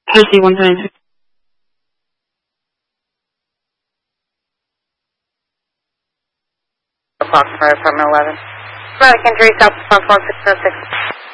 Lucy 176. Foxfire, apartment 11. American Injury, South Response 1606.